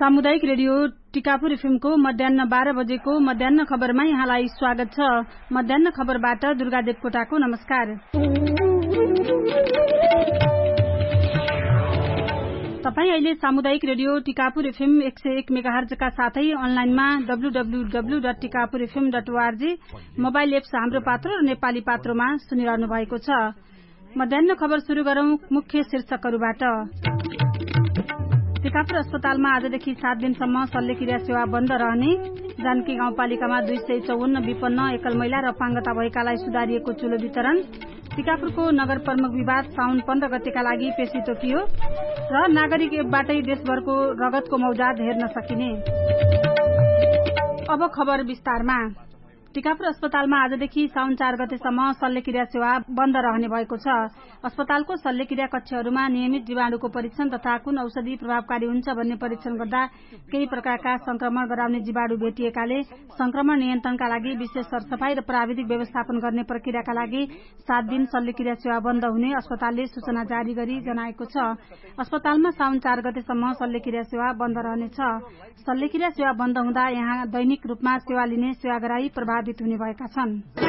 सामुदायिक रेडियो टिकापुर एफएमको मध्याह्न 12 बजेको मध्याह्न खबरमा यहाँलाई स्वागत छ। मध्याह्न खबरबाट दुर्गा देवकोटाको नमस्कार। तपाई अहिले सामुदायिक रेडियो टिकापुर एफएम 101 मेगाहर्ज का साथै अनलाइनमा www.tikapurfm.org मोबाइल एप्स हाम्रो पात्रो र नेपाली पात्रोमा सुनिरहनु भएको छ। मध्याह्न खबर सुरु गरौं मुख्य शीर्षकहरुबाट। टिकापुर अस्पतालमा आजदेखि 7 दिनसम्म शल्यक्रिया सेवा बन्द रहने। जानकी गाउँपालिकामा 254 विपन्न एकल महिला र अपाङ्गता भएकालाई सुधारिएको चुलो वितरण। टिकापुरको नगर प्रमुख विवाद साउन 15 गतेका लागि पेशी तोकियो र नागरिक एपबाटै देशभरको रगतको मौजाद हेर्न सकिने। अब खबर विस्तारमा। टिकापुर अस्पतालमा आजदेखि साउन 4 गतेसम्म शल्यक्रिया सेवा बन्द रहने भएको छ। अस्पतालको शल्यक्रिया कक्षहरूमा नियमित जीवाणुको परीक्षण तथा कुन औषधि प्रभावकारी हुन्छ भन्ने परीक्षण गर्दा केही प्रकारका संक्रमण गराउने जीवाणु भेटिएकाले संक्रमण नियन्त्रणका लागि विशेष सरसफाई र प्राविधिक व्यवस्थापन गर्ने प्रक्रियाका लागि 7 दिन शल्यक्रिया सेवा बन्द हुने अस्पतालले सूचना जारी गरी जनाएको छ। अस्पतालमा साउन 4 गतेसम्म शल्यक्रिया सेवा बन्द रहनेछ। शल्यक्रिया सेवा बन्द हुँदा यहाँ दैनिक रूपमा सेवा लिने सेवाग्राही प्रभावित हुने भएका छन्।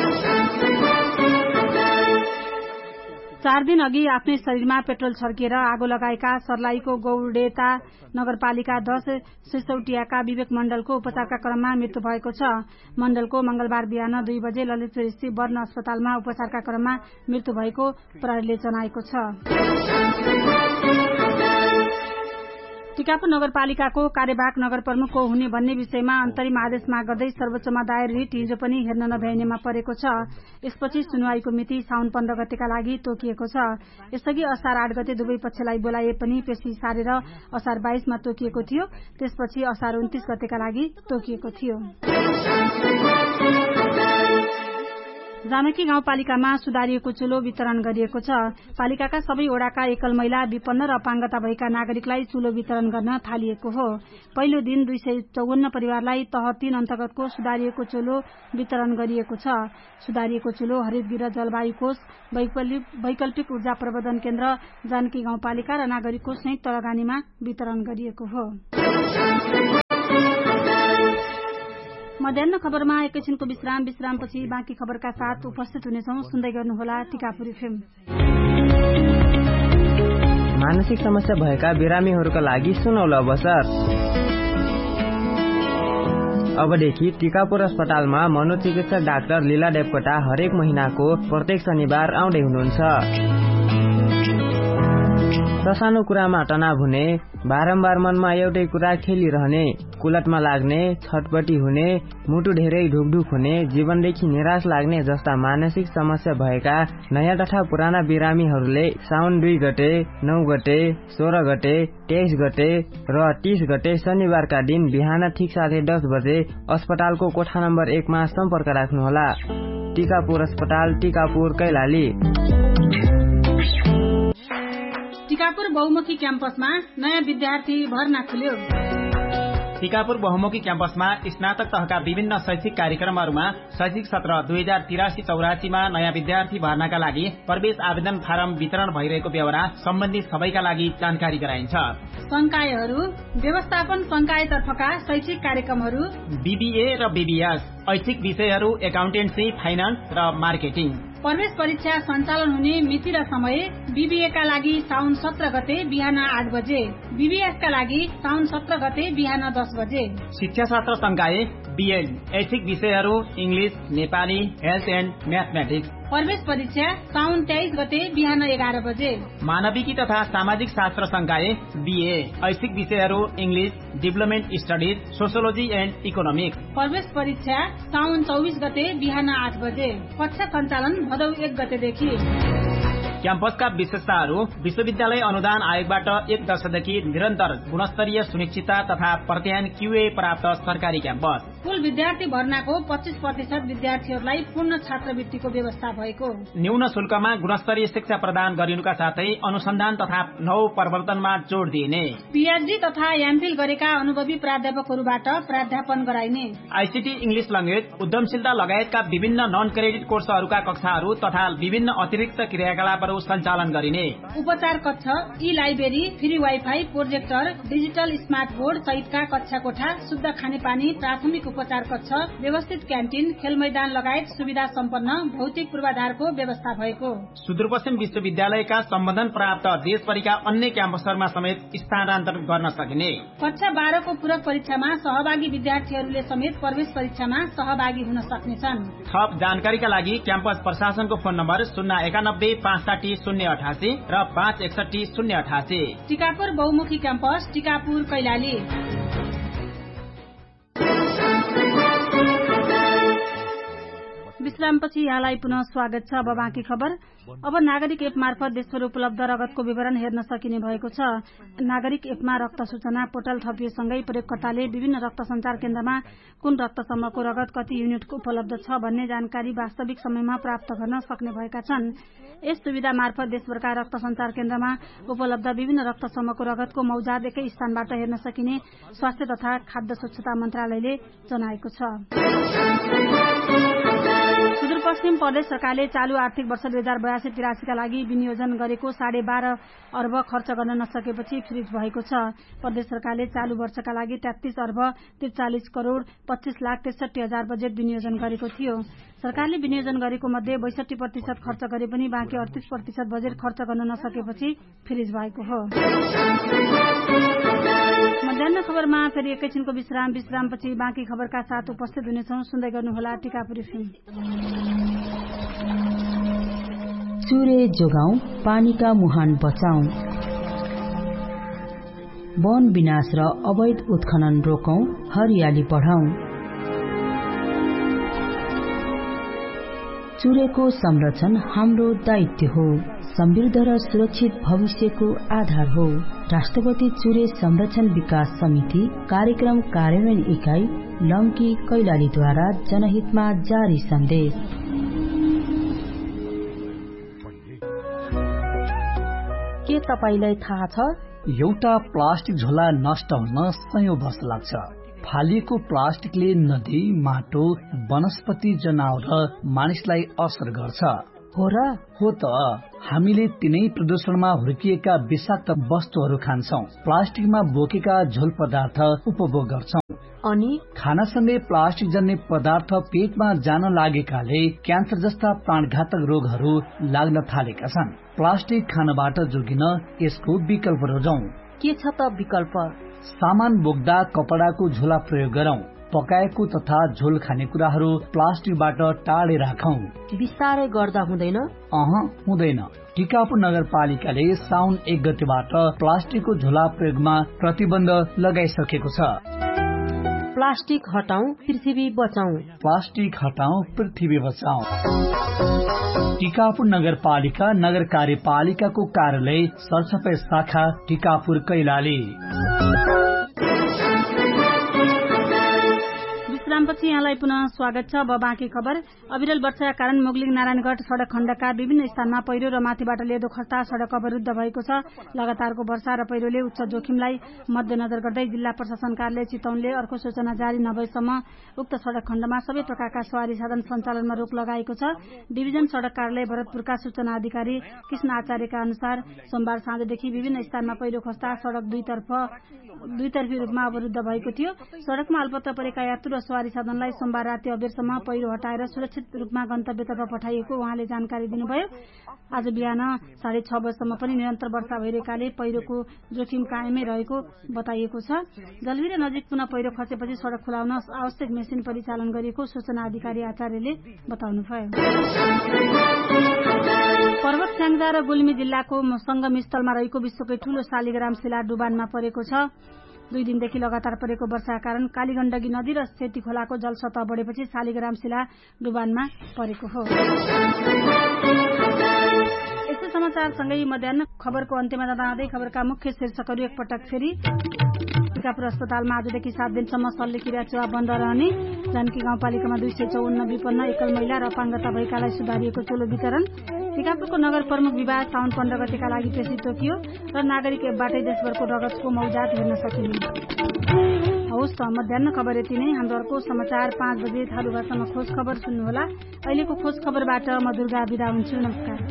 4 दिन अघि आफ्नै शरीरमा पेट्रोल छर्किएर आगो लगाएका सर्लाहीको गौडेता नगरपालिका 10 सिसौटियाका विवेक मण्डलको उपचारका क्रममा मृत्यु भएको छ। मण्डलको मंगलबार बिहान 2 बजे ललितपुर स्थित वर्ण अस्पतालमा उपचारका क्रममा मृत्यु भएको प्रहरीले जनाएको छ। टिकापुर नगरपालिकाको कार्यवाहक नगर प्रमुखको हुने भन्ने विषयमा अन्तरिम आदेश माग गर्दै सर्वोच्चमा दायर रिट हिजो पनि हेर्न नभ्याइनेमा परेको छ। यसपछि सुनवाईको मिति साउन 15 गतेका लागि तोकिएको छ। यसअघि असार 8 गते दुवै पक्षलाई बोलाए पनि पेशी सारेर असार 22 मा तोकिएको थियो। त्यसपछि असार 29 गतेका लागि तोकिएको थियो। जानकी गाउँपालिकामा सुधारिएको चुलो वितरण गरिएको छ। पालिकाका सबै वडाका एकल महिला विपन्न र अपाङ्गता भएका नागरिकलाई चुलो वितरण गर्न थालिएको हो। पहिलो दिन 254 परिवारलाई तह 3 अन्तर्गतको सुधारिएको चुलो वितरण गरिएको छ। सुधारिएको चुलो हरित गृह जलवायु कोष, वैकल्पिक ऊर्जा प्रबन्धन केन्द्र, जानकी गाउँपालिका र नागरिकको संयुक्त लगानीमा वितरण गरिएको हो। मध्याह्न खबरमा एकैछिनको विश्रामपछि बाँकी खबरका साथ उपस्थित हुनेछौं। सुन्दै गर्नुहोला टिकापुर एफएम। मानसिक समस्या भएका बिरामीहरूका लागि सुनौलो अवसर। अबदेखि टिकापुर अस्पतालमा मनोचिकित्सक डाक्टर लीला देवकोटा हरेक महिनाको प्रत्येक शनिबार आउँदै हुनुहुन्छ। ससानो कुरामा तनाव हुने, बारम्बार मनमा एउटै कुरा खेलिरहने, कुलटमा लाग्ने, छटपटी हुने, मुटु धेरै ढुकढुक हुने, जीवनदेखि निराश लाग्ने जस्ता मानसिक समस्या भएका नयाँ तथा पुराना बिरामीहरूले साउन 2 गते, 9 गते, 16 गते, 23 गते र 30 गते शनिबारका दिन बिहान ठिक 10:30 बजे अस्पतालको कोठा नम्बर 1 मा सम्पर्क राख्नुहोला। टिकापुर अस्पताल, टिकापुर, कैलाली। टिकापुर बहुमुखी क्याम्पसमा नयाँ विद्यार्थी भर्ना खुल्यो। टिकापुर बहुमुखी क्याम्पसमा स्नातक तहका विभिन्न शैक्षिक कार्यक्रमहरूमा शैक्षिक सत्र 2083-84 मा नयाँ विद्यार्थी भर्नाका लागि प्रवेश आवेदन फारम वितरण भइरहेको बेहोरा सम्बन्धित सबैका लागि जानकारी गराइन्छ। संकायहरू, व्यवस्थापन संकायतर्फका शैक्षिक कार्यक्रमहरू, बीबीए र बीबीएस, ऐच्छिक विषयहरू एकाउन्टेन्सी, फाइनान्स र मार्केटिङ। प्रवेश परीक्षा सञ्चालन हुने मिति र समय बीबीए का लागि साउन 17 गते बिहान 8 बजे, बीबीएस का लागि साउन 17 गते बिहान 10 बजे। शिक्षाशास्त्र संकाय बीएड, ऐच्छिक विषयहरू English, Nepali, health and mathematics. प्रवेश परीक्षा साउन 23 गते बिहान 11 बजे। मानविकी तथा सामाजिक शास्त्र संकाय बीए, ऐच्छिक विषयहरू English, development studies, sociology and economics. प्रवेश परीक्षा साउन 24 गते बिहान 8 बजे। कक्षा सञ्चालन भदौ 1 गतेदेखि। क्याम्पसका विशेषताहरू: विश्वविद्यालय अनुदान आयोगबाट 1 वर्षदेखि निरन्तर गुणस्तरीय सुनिश्चितता तथा प्रत्यायन क्यूए प्राप्त सरकारी क्याम्पस। कुल विद्यार्थी भर्नाको 25% विद्यार्थीहरूलाई पूर्ण छात्रवृत्तिको व्यवस्था भएको। न्यून शुल्कमा गुणस्तरीय शिक्षा प्रदान गरिनुका साथै अनुसन्धान तथा नव प्रवर्तनमा जोड दिइने। पीएचडी तथा एमफिल गरेका अनुभवी प्राध्यापकहरूबाट प्राध्यापन गराइने। आईसीटी, इंग्लिश ल्याङ्ग्वेज, उद्यमशीलता लगायतका विभिन्न नन क्रेडिट कोर्सहरूका कक्षाहरू तथा विभिन्न अतिरिक्त क्रियाकलाप क्याम्पहरू सञ्चालन गरिने। उपचार कक्ष, ई library, free wifi, projector, digital smart board सहितका कक्षा कोठा, शुद्ध खानेपानी, प्राथमिक उपचार कक्ष, व्यवस्थित क्यान्टिन, खेल मैदान लगायत सुविधा सम्पन्न भौतिक पूर्वाधारको व्यवस्था भएको। सुदूरपश्चिम विश्वविद्यालयका सम्बन्धन प्राप्त देशभरिका अन्य क्याम्पसहरूमा समेत स्थानान्तरण गर्न सकिने। कक्षा 12 को पूरक परीक्षामा सहभागी विद्यार्थीहरूले समेत प्रवेश परीक्षामा सहभागी हुन सक्नेछन्। थप जानकारीका लागि क्याम्पस प्रशासनको फोन नम्बर 091 560 088 र 561 088। टिकापुर बहुमुखी क्याम्पस, टिकापुर, कैलाली। विश्रामपछि यहाँलाई पुनः स्वागत छ। अब बाँकी खबर। अब नागरिक एप मार्फत देशभर उपलब्ध रगतको विवरण हेर्न सकिने भएको छ। नागरिक एपमा रक्त सूचना पोर्टल थपिएसँगै प्रयोगकर्ताले विभिन्न रक्त संचार केन्द्रमा कुन रक्तसम्मको रगत कति युनिटको उपलब्ध छ भन्ने जानकारी वास्तविक समयमा प्राप्त गर्न सक्ने भएका छन्। यस सुविधा मार्फत देशभरका रक्त संचार केन्द्रमा उपलब्ध विभिन्न रक्तसम्मको रगतको मौजाद एकै स्थानबाट हेर्न सकिने स्वास्थ्य तथा खाद्य स्वच्छता मन्त्रालयले जनाएको छ। सुदूरपश्चिम प्रदेश सरकारले चालू आर्थिक वर्ष 2082-83 का लागि विनियोजन गरेको 12.5 अर्ब खर्च गर्न नसकेपछि फ्रिज भएको छ। प्रदेश सरकारले चालू वर्षका लागि 33 अर्ब 43 करोड़ 25 लाख 63 हजार बजेट विनियोजन गरेको थियो। सरकारले विनियोजन गरेको मध्ये 62% खर्च गरे पनि बाँकी 38% बजेट खर्च गर्न नसकेपछि फ्रिज भएको हो। मध्याह्न खबरमा फेरि एकैछिनको विश्रामपछि बाँकी खबरका साथ उपस्थित हुनेछौं। सुन्दै गर्नुहोला टिकापुर एफएम। चुरे जोगाउँ, पानीका मुहान बचाउँ, वन विनाश र अवैध उत्खनन रोकौं, हरियाली बढाउँ। चुरेको संरक्षण हाम्रो दायित्व हो, समृद्ध र सुरक्षित भविष्यको आधार हो। राष्ट्रपति चुरे संरक्षण विकास समिति कार्यक्रम कार्यान्वयन इकाइ लम्की कैलालीद्वारा जनहितमा जारी सन्देश। के तपाईलाई थाहा छ एउटा प्लास्टिक झोला नष्ट हुन सयौं वर्ष लाग्छ। फालिएको प्लास्टिकले नदी, माटो, वनस्पति, जनावर र मानिसलाई असर गर्छ। हो र? हो त। हामीले तिनै प्रदूषणमा हुर्किएका विषाक्त वस्तुहरू खान्छौं, प्लास्टिकमा बोकेका झोल पदार्थ उपभोग गर्छौं अनि खानासँगै प्लास्टिक जन्य पदार्थ पेटमा जान लागेकाले क्यान्सर जस्ता प्राणघातक रोगहरू लाग्न थालेका छन्। प्लास्टिक खानबाट जोगिन यसको विकल्प रोजौं। के छ त विकल्प? सामान बोक्दा कपडाको झोला प्रयोग गरौं। पकाएको तथा झोल खानेकुराहरू प्लास्टिकबाट टाढे राखौं। बिस्तारै गर्दा हुँदैन? हुँदैन। टिकापुर नगरपालिकाले साउन 1 गतेबाट प्लास्टिकको झोला प्रयोगमा प्रतिबन्ध लगाइसकेको छ। प्लास्टिक हटाऊ, पृथ्वी बचाऊ। प्लास्टिक हटाऊ, पृथ्वी बचाऊ। टिकापुर नगरपालिका नगर कार्यपालिकाको कार्यालय सरसफाई शाखा टिकापुर कैलाली। विश्रामपछि यहाँलाई पुनः स्वागत छ। अब बाँकी खबर। अविरल वर्षाका कारण मुगलिङ नारायणगढ सड़क खण्डका विभिन्न स्थानमा पहिरो र माथिबाट लेदो खस्ता सड़क अवरुद्ध भएको छ। लगातारको वर्षा र पहिरोले उच्च जोखिमलाई मध्यनजर गर्दै जिल्ला प्रशासन कार्यालय चितवनले अर्को सूचना जारी नभएसम्म उक्त सड़क खण्डमा सबै प्रकारका सवारी साधन सञ्चालनमा रोक लगाएको छ। डिभिजन सड़क कार्यालय भरतपुरका सूचना अधिकारी कृष्ण आचार्यका अनुसार सोमबार साँझदेखि विभिन्न स्थानमा पहिरो खस्ता सड़क दुईतर्फी रूपमा अवरुद्ध भएको थियो। सड़कमा अल्पत्र परेका यात्रु र सवारी साधनलाई सोमबार राति अबेरसम्म पहिरो हटाएर सुरक्षित रूपमा गन्तव्यतर्फ पठाइएको उहाँले जानकारी दिनुभयो। आज बिहान 6:30 बजेसम्म पनि निरन्तर वर्षा भइरहेकाले पहिरोको जोखिम कायमै रहेको बताइएको छ। जलभिर नजिक पुनः पहिरो खसेपछि सड़क खुलाउन आवश्यक मेसिन परिचालन गरिएको सूचना अधिकारी आचार्यले बताउनुभयो। पर्वत स्याङ्जा र गुल्मी जिल्लाको संगम स्थलमा रहेको विश्वकै ठूलो शालिग्राम शिला डुबानमा परेको छ। 2 दिनदेखि लगातार परेको वर्षाका कारण कालीगण्डकी नदी र सेती खोलाको जलसतह बढेपछि शालिग्राम शिला डुबानमा परेको हो। यस्तै समाचारसँगै मध्याह्न खबरको अन्त्यमा जाँदै खबरका मुख्य शीर्षकहरू एकपटक फेरि। टिकापुर अस्पतालमा आजदेखि 7 दिनसम्म शल्यक्रिया सेवा बन्द रहने। जानकी गाउँपालिकामा 254 विपन्न एकल महिला र अपाङ्गता भएकालाई सुधारिएको चोलो वितरण। टिकापुरको नगर प्रमुख विवाह साउन 15 गतेका लागि पेशी तोकियो र नागरिक एपबाटै देशभरको रगतको मौजाद हेर्न सकिने। हवस् त, मध्याह्न खबर यति नै। हाम्रो अर्को समाचार 5 बजे थारू भाषामा खोज खबर सुन्नुहोला। अहिलेको खोज खबरबाट म दुर्गा बिदा हुन्छु। नमस्कार।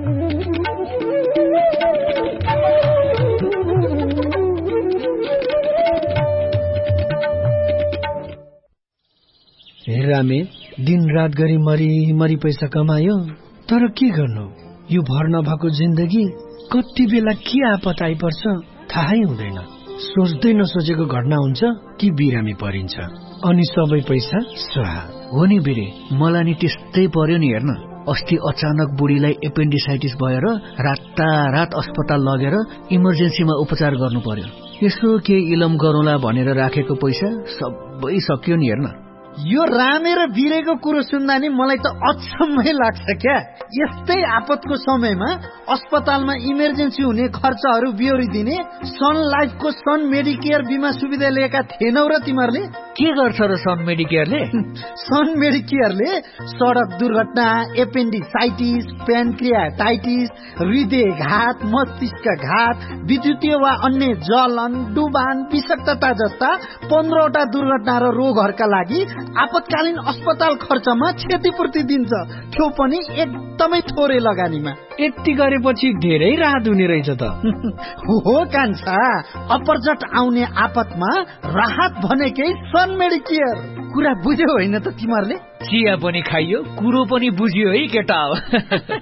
रामे दिन रात गरी मरी पैसा कमायो, तर के गर्नु, यो भर नभएको जिन्दगी कति बेला के आपत आइपर्छ थाहै हुँदैन। सोच्दै नसोचेको घटना हुन्छ कि बिरामी परिन्छ, अनि सबै पैसा स्वाहा। हो नि बिरे, मलाई नि त्यस्तै पर्यो नि। हेर्न, अस्ति अचानक बुढीलाई एपेन्डिसाइटिस भएर रातारात अस्पताल लगेर इमर्जेन्सीमा उपचार गर्नु पर्यो। यसो के इलम गरौँला भनेर राखेको पैसा सबै सक्यो नि। हेर्न, यो रामे र बिरेको कुरो सुन्दा नि मलाई त अचम्मै लाग्छ क्या। यस्तै आपतको समयमा अस्पतालमा इमर्जेन्सी हुने खर्चहरू बिहोरिदिने सन लाइफको सन मेडिकेयर बिमा सुविधा लिएका थिएनौ र तिमीहरूले? के गर्छ र सन मेडिकेयरले? सन मेडिकेयरले सडक दुर्घटना, एपेन्डिसाइटिस, प्यानक्रियाटाइटिस, हृदयघात, मस्तिष्कघात, विद्युतीय वा अन्य जलन, डुबान, विषाक्तता जस्ता 15वटा दुर्घटना र रोगहरूका लागि आपतकालीन अस्पताल खर्चमा क्षतिपूर्ति दिन्छ, त्यो पनि एकदमै थोरै लगानीमा। यति गरेपछि धेरै राहत हुने रहेछ त। हो कान्छा, अपरझट आउने आपतमा राहत भनेकै सन मेडिकेयर। कुरा बुझ्यौ होइन त तिमीहरूले? चिया पनि खाइयो, कुरो पनि बुझियो है केटा।